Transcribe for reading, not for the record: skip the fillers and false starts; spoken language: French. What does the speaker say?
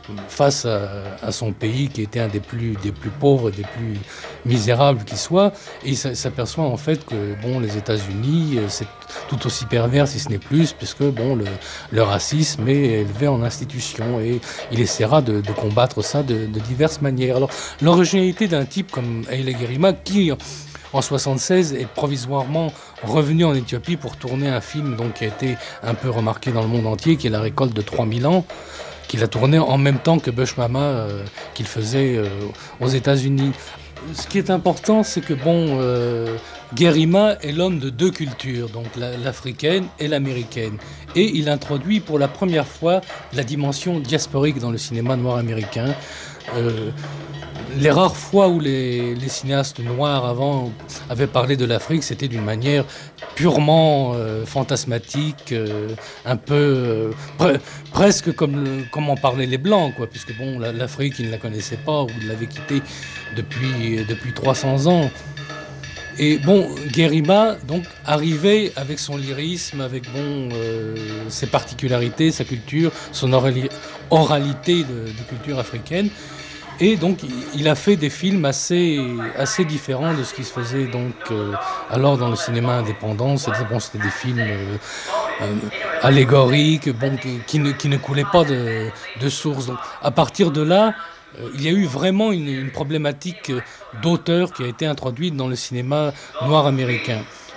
face à son pays qui était un des plus pauvres, des plus misérables qui soit. Et il s'aperçoit en fait que bon, les États-Unis, c'est tout aussi pervers si ce n'est plus, puisque bon, le racisme est élevé en institution et il essaiera de combattre ça de diverses manières. Alors, l'originalité d'un type comme Haile Gerima, qui en 76 est provisoirement revenu en Éthiopie pour tourner un film donc, qui a été un peu remarqué dans le monde entier, qui est La récolte de 3000 ans, qu'il a tourné en même temps que Bush Mama, qu'il faisait aux États-Unis. Ce qui est important, c'est que bon, Gerima est l'homme de deux cultures, donc l'africaine et l'américaine. Et il introduit pour la première fois la dimension diasporique dans le cinéma noir américain. Les rares fois où les cinéastes noirs avant avaient parlé de l'Afrique, c'était d'une manière purement fantasmatique, un peu presque comme en parlaient les Blancs, quoi, puisque bon, l'Afrique, ils ne la connaissaient pas ou ils l'avaient quittée depuis 300 ans. Et bon, Gerima, donc, arrivait avec son lyrisme, avec bon, ses particularités, sa culture, son oralité de culture africaine. Et donc, il a fait des films assez différents de ce qui se faisait donc alors dans le cinéma indépendant. C'était des films allégoriques, bon, qui ne coulaient pas de source. Donc, à partir de là, il y a eu vraiment une problématique d'auteur qui a été introduite dans le cinéma noir américain.